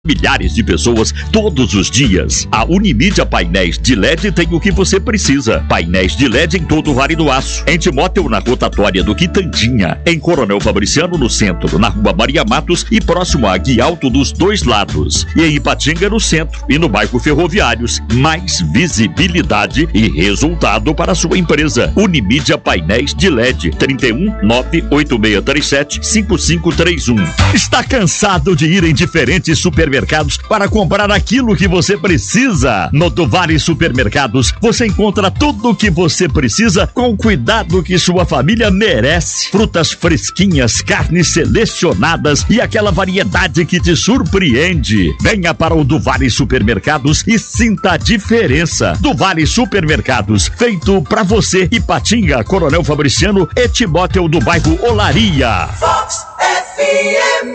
Milhares de pessoas todos os dias. A Unimídia Painéis de LED tem o que você precisa. Painéis de LED em todo o Vale do Aço. Em Timóteo, na rotatória do Quitandinha. Em Coronel Fabriciano, no centro. Na Rua Maria Matos e próximo a Guia Alto dos dois lados. E em Ipatinga, no centro. E no bairro Ferroviários. Mais visibilidade e resultado para a sua empresa. Unimídia Painéis de LED. 31 98637 5531. Está cansado de ir em diferentes supermercados para comprar aquilo que você precisa? No Duvale Supermercados você encontra tudo o que você precisa com o cuidado que sua família merece. Frutas fresquinhas, carnes selecionadas e aquela variedade que te surpreende. Venha para o Duvale Supermercados e sinta a diferença. Duvale Supermercados, feito pra você. Ipatinga, Coronel Fabriciano e Timóteo do bairro Olaria. Vox FM.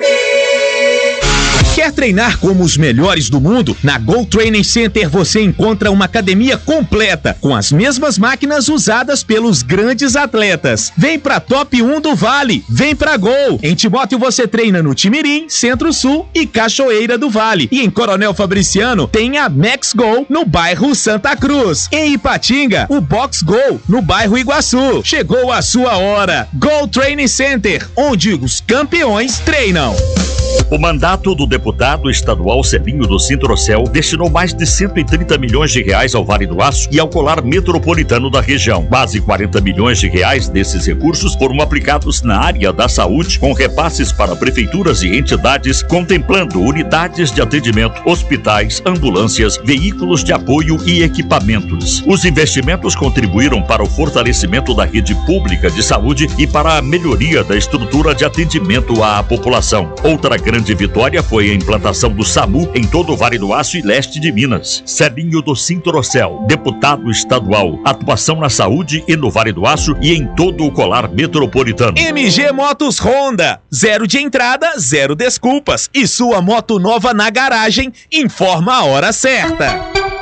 Quer treinar como os melhores do mundo? Na Go Training Center você encontra uma academia completa, com as mesmas máquinas usadas pelos grandes atletas. Vem pra Top 1 do Vale, vem pra Go. Em Timóteo você treina no Timirim, Centro-Sul e Cachoeira do Vale. E em Coronel Fabriciano tem a Max Go no bairro Santa Cruz. Em Ipatinga, o Box Go no bairro Iguaçu. Chegou a sua hora. Go Training Center, onde os campeões treinam. O mandato do deputado estadual Celinho do Sintrocel destinou mais de 130 milhões de reais ao Vale do Aço e ao colar metropolitano da região. Quase 40 milhões de reais desses recursos foram aplicados na área da saúde, com repasses para prefeituras e entidades, contemplando unidades de atendimento, hospitais, ambulâncias, veículos de apoio e equipamentos. Os investimentos contribuíram para o fortalecimento da rede pública de saúde e para a melhoria da estrutura de atendimento à população. Outra grande vitória foi a implantação do SAMU em todo o Vale do Aço e leste de Minas. Celinho do Sintrocel, deputado estadual, atuação na saúde e no Vale do Aço e em todo o colar metropolitano. MG Motos Honda, 0 de entrada, 0 desculpas. E sua moto nova na garagem, informa a hora certa.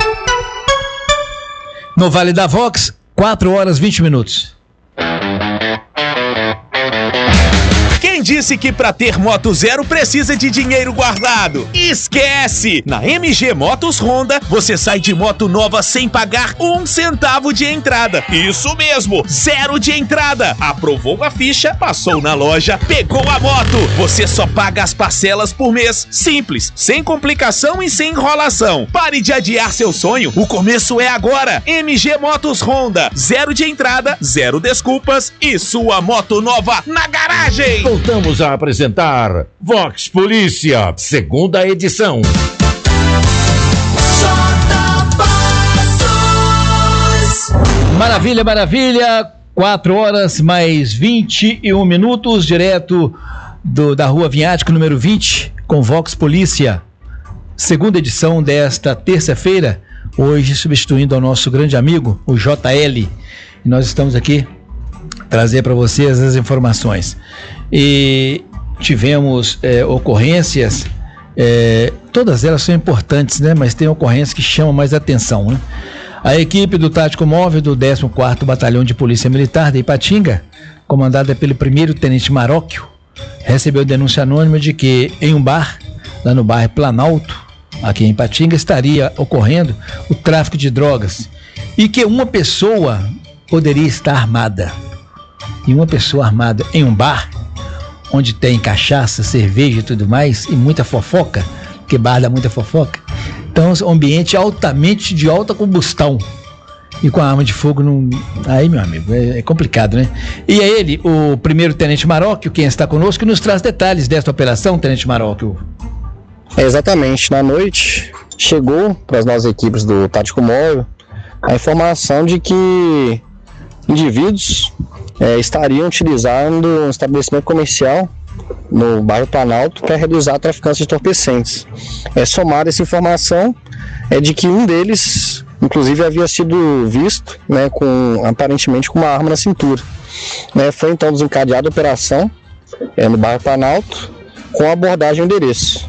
No Vale da Vox, 4 horas 20 minutos. Quem disse que pra ter moto zero precisa de dinheiro guardado? Esquece! Na MG Motos Honda, você sai de moto nova sem pagar 1 centavo de entrada. Isso mesmo, 0 de entrada. Aprovou a ficha, passou na loja, pegou a moto. Você só paga as parcelas por mês. Simples, sem complicação e sem enrolação. Pare de adiar seu sonho, o começo é agora. MG Motos Honda, 0 de entrada, 0 desculpas e sua moto nova na garagem. Voltamos a apresentar Vox Polícia, segunda edição. Maravilha, maravilha. 4 horas mais 21 minutos, direto da Rua Vinhático, número 20, com Vox Polícia. Segunda edição desta terça-feira, hoje substituindo ao nosso grande amigo, o JL. E nós estamos aqui trazer para vocês as informações. E tivemos ocorrências, todas elas são importantes, né? Mas tem ocorrências que chamam mais atenção, né? A equipe do Tático Móvel do 14º Batalhão de Polícia Militar de Ipatinga, comandada pelo 1º Tenente Maróquio, recebeu denúncia anônima de que em um bar, lá no bairro Planalto, aqui em Ipatinga, estaria ocorrendo o tráfico de drogas e que uma pessoa poderia estar armada. E uma pessoa armada em um bar, onde tem cachaça, cerveja e tudo mais, e muita fofoca, porque bar dá muita fofoca. Então, um ambiente altamente de alta combustão. E com a arma de fogo, aí, meu amigo, é complicado, né? E é ele, o 1º Tenente Maróquio, quem está conosco, nos traz detalhes desta operação, Tenente Maróquio. Exatamente, na noite chegou para as nossas equipes do Tático Móvel a informação de que indivíduos estariam utilizando um estabelecimento comercial no bairro Planalto para realizar a traficância de entorpecentes. Somada essa informação é de que um deles, inclusive, havia sido visto, né, aparentemente com uma arma na cintura. Foi então desencadeada a operação no bairro Planalto com abordagem ao endereço.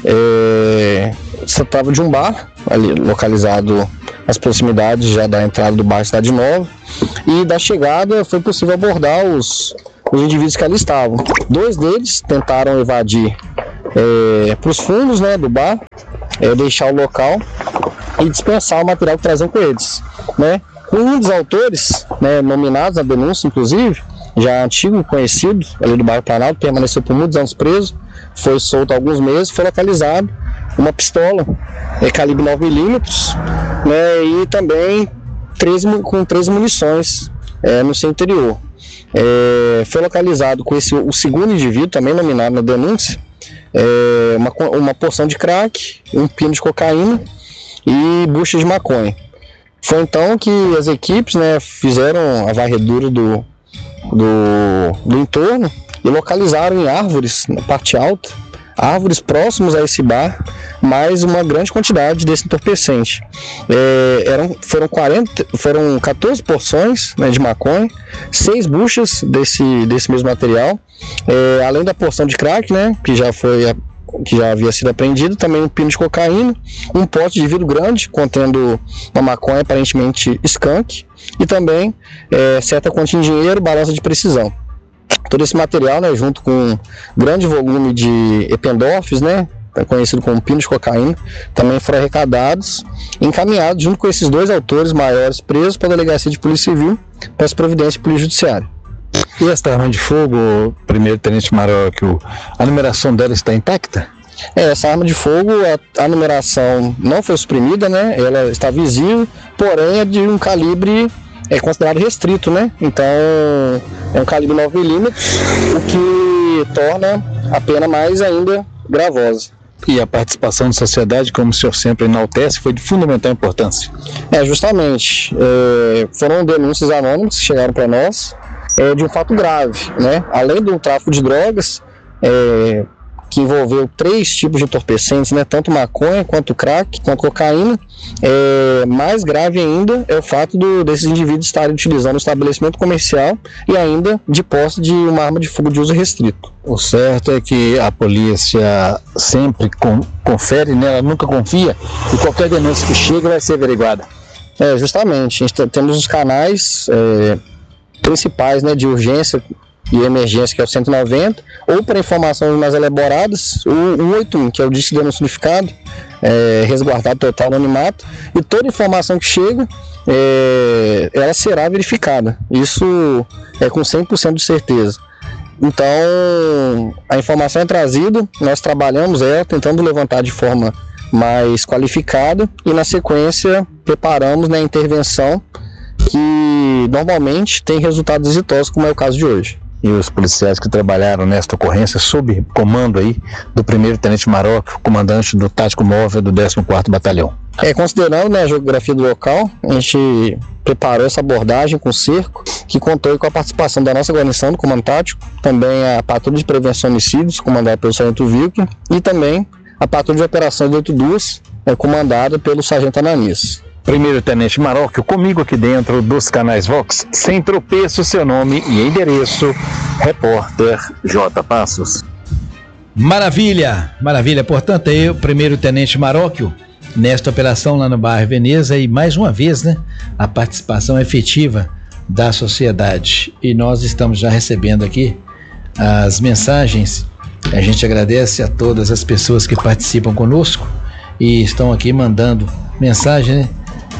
Se tratava de um bar ali localizado nas proximidades já da entrada do bairro Cidade Nova, e da chegada foi possível abordar os indivíduos que ali estavam. 2 deles tentaram evadir para os fundos, né, do bar, deixar o local e dispensar o material que traziam com eles, né? Um dos autores, né, nominados na denúncia, inclusive, já antigo conhecido ali do bairro Planalto, permaneceu por muitos anos preso, foi solto há alguns meses, foi localizado uma pistola calibre 9mm, né, e também com 13 munições no seu interior. Foi localizado com o segundo indivíduo, também nominado na denúncia, uma porção de crack, um pino de cocaína e bucha de maconha. Foi então que as equipes, né, fizeram a varredura do entorno e localizaram em árvores, na parte alta, árvores próximos a esse bar, mais uma grande quantidade desse entorpecente. Foram 14 porções, né, de maconha, 6 buchas desse mesmo material, além da porção de crack, né, que já havia sido apreendido, também um pino de cocaína, um pote de vidro grande contendo uma maconha aparentemente skunk e também certa quantia de dinheiro, balança de precisão. Todo esse material, né, junto com um grande volume de ependorfes, né, conhecido como pino de cocaína, também foram arrecadados e encaminhados junto com esses 2 autores maiores presos para a Delegacia de Polícia Civil para as providências de Polícia Judiciária. E esta arma de fogo, primeiro-tenente Marocchio, a numeração dela está intacta? Essa arma de fogo, a numeração não foi suprimida, né? Ela está visível, porém é de um calibre considerado restrito, né? Então é um calibre 9mm, o que torna a pena mais ainda gravosa. E a participação da sociedade, como o senhor sempre enaltece, foi de fundamental importância. Justamente. Foram denúncias anônimas que chegaram para nós de um fato grave, né? Além do tráfico de drogas, que envolveu 3 tipos de entorpecentes, né? Tanto maconha, quanto crack, quanto cocaína. Mais grave ainda é o fato desses indivíduos estarem utilizando o estabelecimento comercial e ainda de posse de uma arma de fogo de uso restrito. O certo é que a polícia sempre confere, né? Ela nunca confia, e qualquer denúncia que chega vai ser averiguada. Justamente, temos os canais principais, né, de urgência e emergência, que é o 190, ou para informações mais elaboradas, o 181, que é o disco de denúncia unificado, resguardado total anonimato, e toda informação que chega, ela será verificada. Isso é com 100% de certeza. Então, a informação é trazida, nós trabalhamos tentando levantar de forma mais qualificada e, na sequência, preparamos, né, a intervenção que normalmente tem resultados exitosos, como é o caso de hoje. E os policiais que trabalharam nesta ocorrência, sob comando aí do primeiro-tenente Marocchio, comandante do Tático Móvel do 14º Batalhão. Considerando, né, a geografia do local, a gente preparou essa abordagem com cerco, que contou com a participação da nossa guarnição do Comando Tático, também a Patrulha de Prevenção de Homicídios, comandada pelo Sargento Wilker, e também a Patrulha de Operações do 82, comandada pelo Sargento Ananias. Primeiro-tenente Marocchio, comigo aqui dentro dos canais Vox, sem tropeço, seu nome e endereço, repórter J. Passos. Maravilha, maravilha. Portanto, aí o primeiro-tenente Marocchio, nesta operação lá no bairro Veneza, e mais uma vez, né, a participação efetiva da sociedade. E nós estamos já recebendo aqui as mensagens. A gente agradece a todas as pessoas que participam conosco e estão aqui mandando mensagem, né?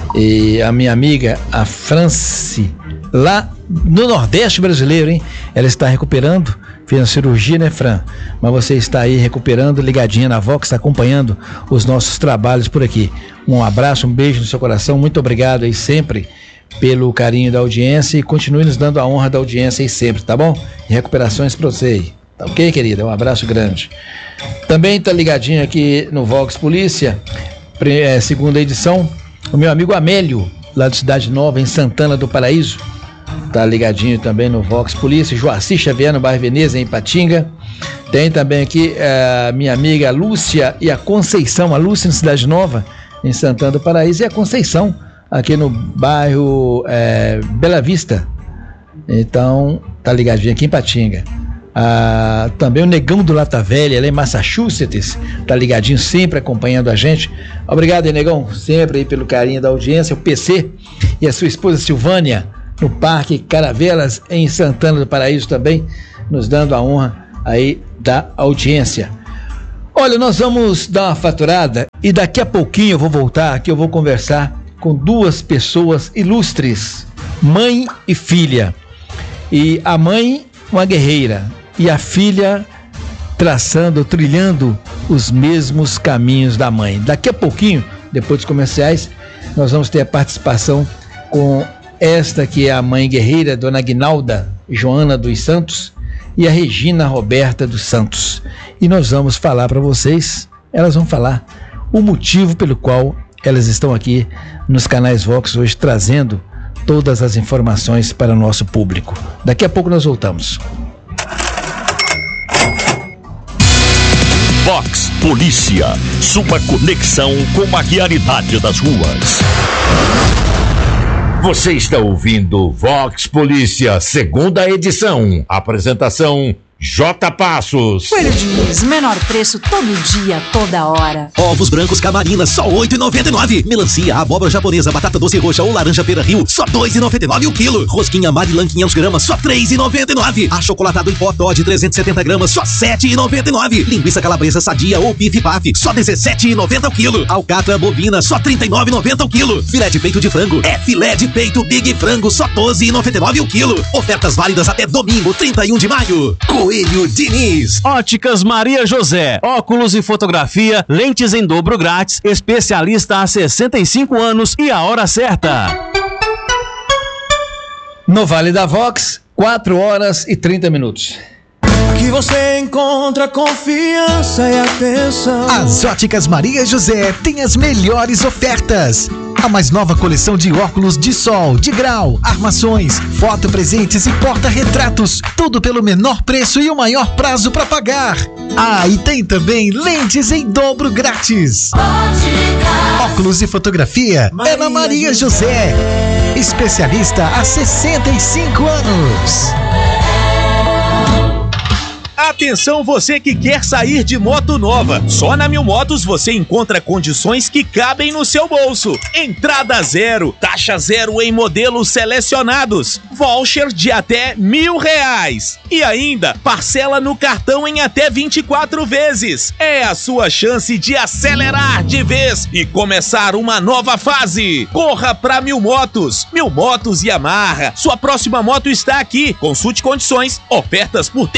E a minha amiga, a Franci, lá no Nordeste brasileiro, hein? Ela está recuperando, fez uma cirurgia, né, Fran? Mas você está aí recuperando, ligadinha na Vox, acompanhando os nossos trabalhos por aqui. Um abraço, um beijo no seu coração, muito obrigado aí sempre pelo carinho da audiência e continue nos dando a honra da audiência aí sempre, tá bom? E recuperações pra você aí. Tá ok, querida? Um abraço grande. Também tá ligadinho aqui no Vox Polícia, segunda edição, o meu amigo Amélio, lá de Cidade Nova, em Santana do Paraíso, tá ligadinho também no Vox Polícia. Joaci Xavier, no bairro Veneza, em Ipatinga. Tem também aqui a minha amiga Lúcia e a Conceição, a Lúcia em Cidade Nova, em Santana do Paraíso, e a Conceição aqui no bairro Bela Vista. Então tá ligadinho aqui em Ipatinga. Também o Negão do Lata Velha, lá em Massachusetts, tá ligadinho sempre acompanhando a gente. Obrigado aí, Negão, sempre aí pelo carinho da audiência. O PC e a sua esposa Silvânia no Parque Caravelas em Santana do Paraíso também, nos dando a honra aí da audiência. Olha, nós vamos dar uma faturada e daqui a pouquinho eu vou voltar, que eu vou conversar com duas pessoas ilustres, mãe e filha. E a mãe, uma guerreira, e a filha trilhando os mesmos caminhos da mãe. Daqui a pouquinho, depois dos comerciais, nós vamos ter a participação com esta que é a mãe guerreira, Dona Aguinalda Joana dos Santos, e a Regina Roberta dos Santos. E nós vamos falar para vocês, elas vão falar o motivo pelo qual elas estão aqui nos canais Vox hoje, trazendo todas as informações para o nosso público. Daqui a pouco nós voltamos. Vox Polícia, sua conexão com a realidade das ruas. Você está ouvindo Vox Polícia, segunda edição. Apresentação J. Passos. Coelho Diniz, menor preço todo dia, toda hora. Ovos brancos Camarina, só R$ 8,99. Melancia, abóbora japonesa, batata doce roxa ou laranja Pera Rio, só R$ 2,99 o quilo. Rosquinha Marilan 500 gramas, só R$ 3,99. Achocolatado em pó Toddy 370 gramas, só R$ 7,99. Linguiça calabresa sadia ou bife paf, só R$ 17,90 o quilo. Alcatra bovina, só R$ 39,90 o quilo. Filé de peito de frango, filé de peito Big Frango, só R$ 12,99 o quilo. Ofertas válidas até domingo, 31 de maio. Coelho Diniz. Óticas Maria José, óculos e fotografia, lentes em dobro grátis, especialista há 65 anos e a hora certa. No Vale da Vox, 4h30. Aqui você encontra confiança e atenção. As Óticas Maria José tem as melhores ofertas. A mais nova coleção de óculos de sol, de grau, armações, fotopresentes e porta-retratos. Tudo pelo menor preço e o maior prazo para pagar. Ah, e tem também lentes em dobro grátis. Óculos e fotografia é na Maria José. Especialista há 65 anos. Atenção, você que quer sair de moto nova. Só na Mil Motos você encontra condições que cabem no seu bolso. Entrada zero, taxa zero em modelos selecionados, voucher de até R$1.000 e ainda parcela no cartão em até 24 vezes. É a sua chance de acelerar de vez e começar uma nova fase. Corra pra Mil Motos. Mil Motos e Yamaha. Sua próxima moto está aqui. Consulte condições. Ofertas por